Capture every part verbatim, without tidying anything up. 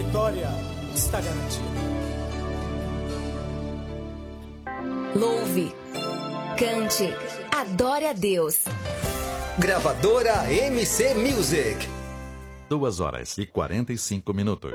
vitória está garantida. Louve, cante, adore a Deus. Gravadora M C Music. Duas horas e quarenta e cinco minutos.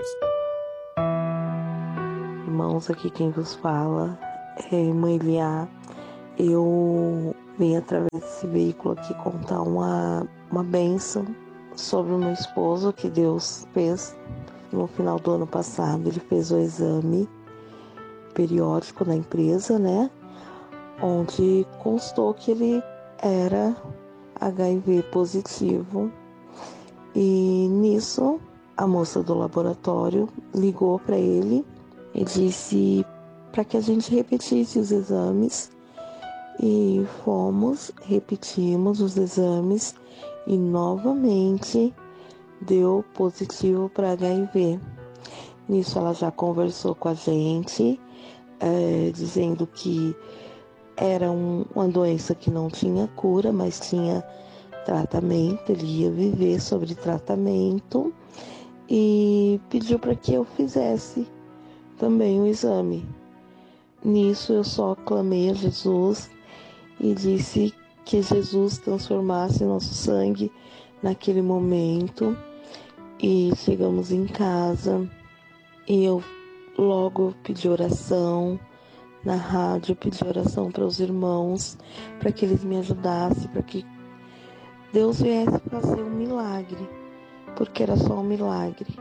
Irmãos, aqui quem vos fala é Mãe Liá. Eu vim através desse veículo aqui contar uma, uma bênção sobre o meu esposo que Deus fez no final do ano passado. Ele fez o exame periódico na empresa, né? Onde constou que ele era H I V positivo. E nisso, a moça do laboratório ligou para ele e disse para que a gente repetisse os exames. E fomos, repetimos os exames e novamente deu positivo para H I V. Nisso ela já conversou com a gente, é, dizendo que era um, uma doença que não tinha cura, mas tinha tratamento, ele ia viver sobre tratamento, e pediu para que eu fizesse também o exame. Nisso eu só clamei a Jesus e disse que Jesus transformasse nosso sangue naquele momento. E chegamos em casa e eu logo pedi oração na rádio, pedi oração para os irmãos, para que eles me ajudassem, para que Deus viesse fazer um milagre, porque era só um milagre.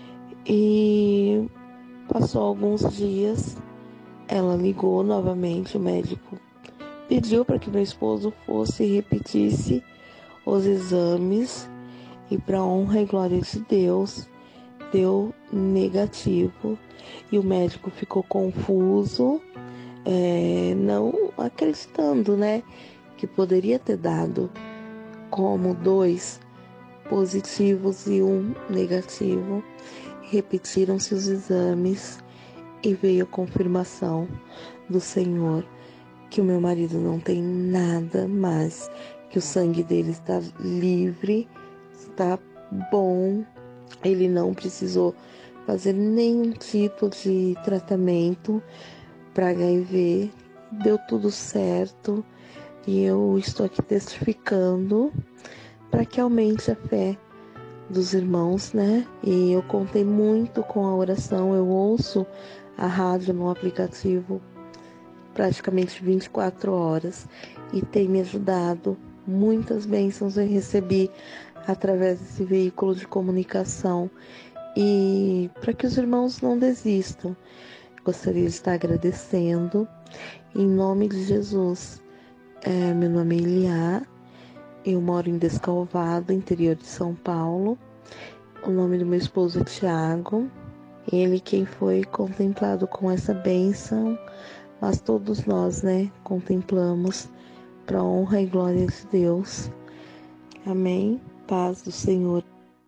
E passou alguns dias, ela ligou novamente, o médico pediu para que meu esposo fosse e repetisse os exames, e para honra e glória de Deus, deu negativo. E o médico ficou confuso, é, não acreditando, né, que poderia ter dado como dois positivos e um negativo. Repetiram-se os exames e veio a confirmação do Senhor que o meu marido não tem nada mais, que o sangue dele está livre, está bom, ele não precisou fazer nenhum tipo de tratamento para H I V, deu tudo certo, e eu estou aqui testificando para que aumente a fé dos irmãos, né? E eu contei muito com a oração, eu ouço a rádio no aplicativo praticamente vinte e quatro horas e tem me ajudado. Muitas bênçãos eu recebi através desse veículo de comunicação, e para que os irmãos não desistam, gostaria de estar agradecendo em nome de Jesus. É, meu nome é Eliá, eu moro em Descalvado, interior de São Paulo. O nome do meu esposo é Tiago, ele quem foi contemplado com essa bênção, mas todos nós, né, contemplamos para a honra e glória de Deus. Amém. Paz do Senhor.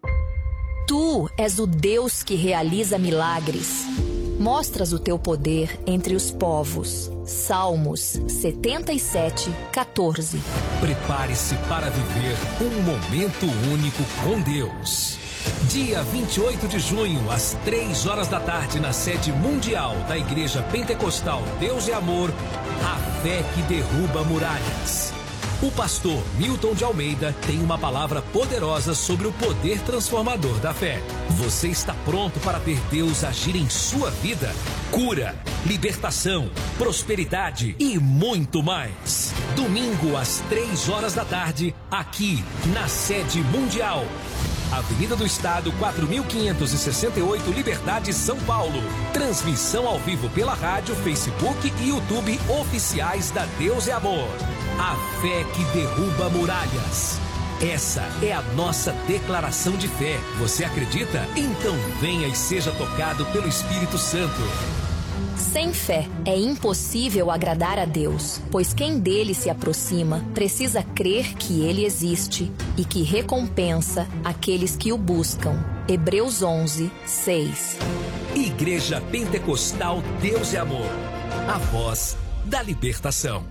Tu és o Deus que realiza milagres. Mostras o teu poder entre os povos. Salmos setenta e sete, quatorze. Prepare-se para viver um momento único com Deus. Dia vinte e oito de junho, às três horas da tarde, na sede mundial da Igreja Pentecostal Deus é Amor, a fé que derruba muralhas. O pastor Milton de Almeida tem uma palavra poderosa sobre o poder transformador da fé. Você está pronto para ver Deus agir em sua vida? Cura, libertação, prosperidade e muito mais. Domingo às três horas da tarde, aqui na sede mundial. Avenida do Estado, quatro mil quinhentos e sessenta e oito, Liberdade, São Paulo. Transmissão ao vivo pela rádio, Facebook e YouTube oficiais da Deus é Amor. A fé que derruba muralhas. Essa é a nossa declaração de fé. Você acredita? Então venha e seja tocado pelo Espírito Santo. Sem fé é impossível agradar a Deus, pois quem dele se aproxima precisa crer que ele existe e que recompensa aqueles que o buscam. Hebreus onze, seis. Igreja Pentecostal Deus é Amor, a voz da libertação.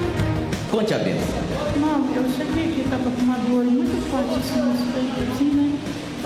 Conte a bênção. Não, eu cheguei aqui, estava com uma dor muito forte assim, nos peitos, assim, né?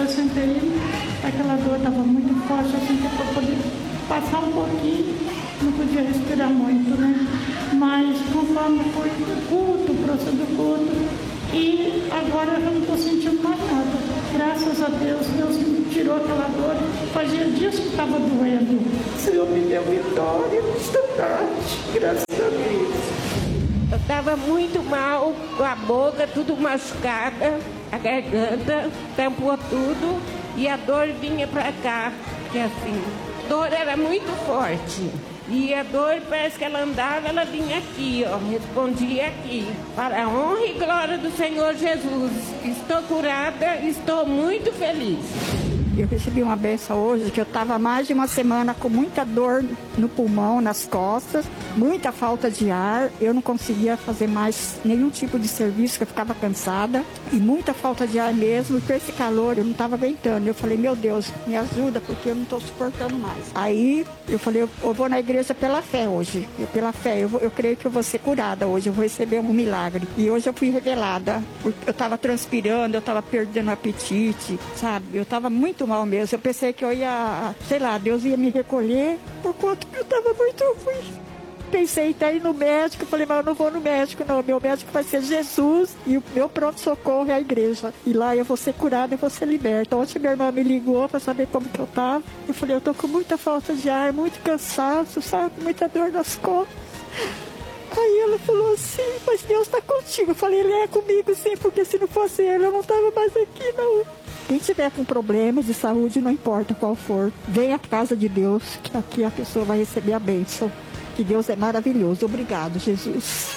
eu sentei, aquela dor estava muito forte, eu sentei para poder passar um pouquinho, não podia respirar muito, né? Mas conforme foi o culto, o processo do culto, e agora eu não estou sentindo mais nada. Graças a Deus, Deus me tirou aquela dor. Fazia dias que estava doendo. O Senhor me deu vitória nesta tarde, graças a Deus. Eu estava muito mal, com a boca tudo machucada, a garganta, tampou tudo, e a dor vinha para cá, que assim, a dor era muito forte. E a dor, parece que ela andava, ela vinha aqui, ó, respondia aqui. Para a honra e glória do Senhor Jesus, estou curada, estou muito feliz. Eu recebi uma benção hoje, que eu estava mais de uma semana com muita dor no pulmão, nas costas, muita falta de ar. Eu não conseguia fazer mais nenhum tipo de serviço, que eu ficava cansada. E muita falta de ar mesmo, e com esse calor eu não estava aguentando. Eu falei, meu Deus, me ajuda, porque eu não estou suportando mais. Aí eu falei, eu, eu vou na igreja pela fé hoje. Eu, pela fé, eu, vou, eu creio que eu vou ser curada hoje, eu vou receber um milagre. E hoje eu fui revelada. Eu estava transpirando, eu estava perdendo o apetite, sabe? Eu estava muito mal mesmo. Eu pensei que eu ia, sei lá, Deus ia me recolher, por conta que eu estava muito ruim. Pensei em até ir no médico, falei, mas eu não vou no médico não, meu médico vai ser Jesus e o meu pronto-socorro é a igreja. E lá eu vou ser curada, eu vou ser liberta. Ontem minha irmã me ligou para saber como que eu estava. Eu falei, eu tô com muita falta de ar, muito cansaço, sabe, muita dor nas costas. Aí ela falou assim, mas Deus está contigo. Eu falei, Ele é comigo sim, porque se não fosse Ele, eu não estava mais aqui não. Quem tiver com problemas de saúde, não importa qual for, venha à casa de Deus, que aqui a pessoa vai receber a bênção. Que Deus é maravilhoso. Obrigado, Jesus.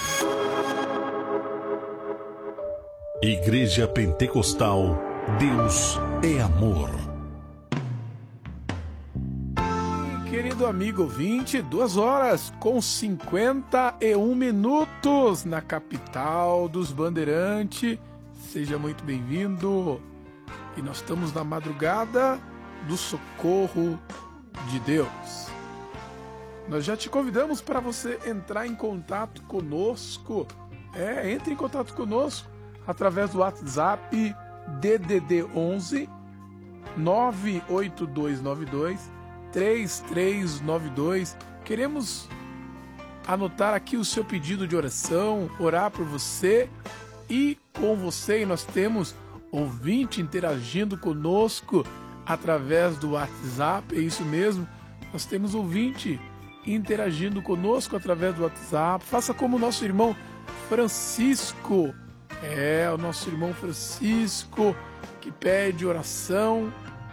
Igreja Pentecostal, Deus é amor. Querido amigo ouvinte, duas horas com cinquenta e um minutos na capital dos Bandeirantes. Seja muito bem-vindo. E nós estamos na madrugada do socorro de Deus. Nós já te convidamos para você entrar em contato conosco. É, entre em contato conosco através do WhatsApp D D D onze nove oito dois nove dois três três nove dois. Queremos anotar aqui o seu pedido de oração, orar por você e com você. E nós temos ouvinte interagindo conosco através do WhatsApp. É isso mesmo, nós temos ouvinte interagindo conosco através do WhatsApp. Faça como o nosso irmão Francisco. É, o nosso irmão Francisco que pede oração.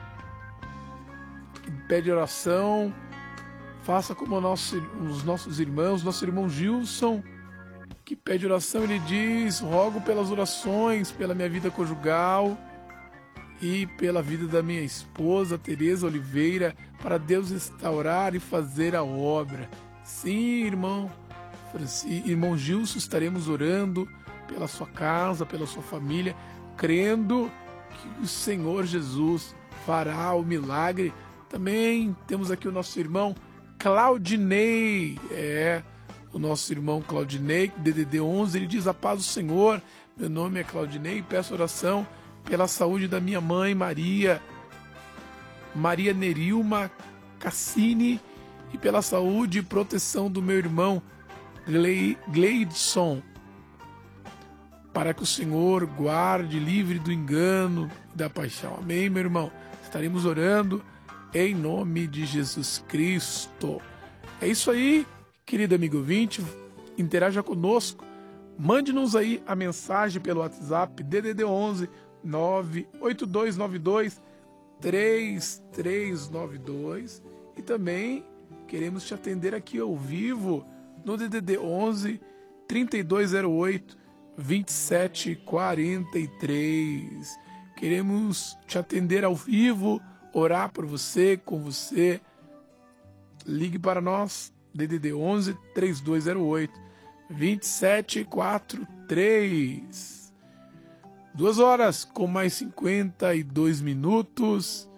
Que pede oração. Faça como o nosso, os nossos irmãos, nosso irmão Gilson, que pede oração. Ele diz, rogo pelas orações, pela minha vida conjugal e pela vida da minha esposa, Tereza Oliveira, para Deus restaurar e fazer a obra. Sim, irmão, irmão Gilson, estaremos orando pela sua casa, pela sua família, crendo que o Senhor Jesus fará o milagre. Também temos aqui o nosso irmão Claudinei, é, o nosso irmão Claudinei, D D D onze, ele diz, a paz do Senhor, meu nome é Claudinei, peço oração pela saúde da minha mãe, Maria, Maria Nerilma Cassini, e pela saúde e proteção do meu irmão Gleidson, para que o Senhor guarde, livre do engano e da paixão. Amém, meu irmão? Estaremos orando em nome de Jesus Cristo. É isso aí, querido amigo ouvinte, interaja conosco, mande-nos aí a mensagem pelo WhatsApp D D D onze nove oito dois nove dois três três nove dois, e também queremos te atender aqui ao vivo no D D D onze trinta e dois zero oito vinte e sete quarenta e três. Queremos te atender ao vivo, orar por você, com você. Ligue para nós, D D D onze trinta e dois zero oito vinte e sete quarenta e três. Duas horas com mais cinquenta e dois minutos.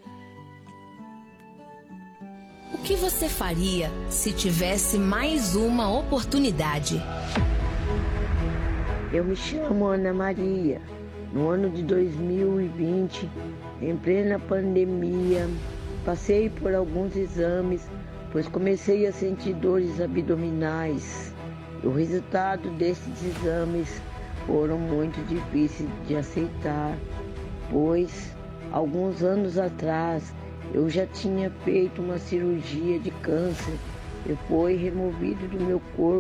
O que você faria se tivesse mais uma oportunidade? Eu me chamo Ana Maria No ano de dois mil e vinte, em plena pandemia, passei por alguns exames, pois comecei a sentir dores abdominais. O resultado desses exames foram muito difíceis de aceitar, pois alguns anos atrás eu já tinha feito uma cirurgia de câncer e foi removido do meu corpo